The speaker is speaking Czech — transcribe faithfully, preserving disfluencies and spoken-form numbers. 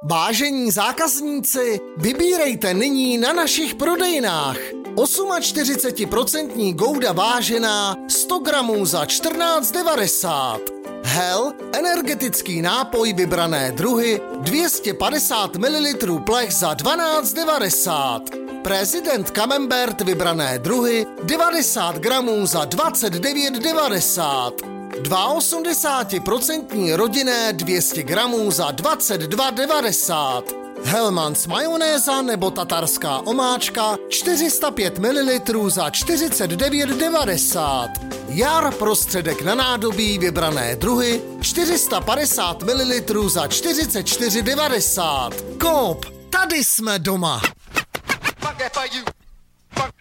Vážení zákazníci, vybírejte nyní na našich prodejnách. čtyřicet osm procent Gouda vážená sto gramů za čtrnáct devadesát. Hel, energetický nápoj vybrané druhy dvě stě padesát mililitrů plech za dvanáct devadesát. Prezident Camembert vybrané druhy devadesát gramů za dvacet devět devadesát. osmdesát dva procent rodinné dvě stě gramů za dvacet dva devadesát. Hellmann's majonéza nebo tatarská omáčka čtyři sta pět mililitrů za čtyřicet devět devadesát. Jar prostředek na nádobí vybrané druhy čtyři sta padesát mililitrů za čtyřicet čtyři devadesát. Coop, tady jsme doma.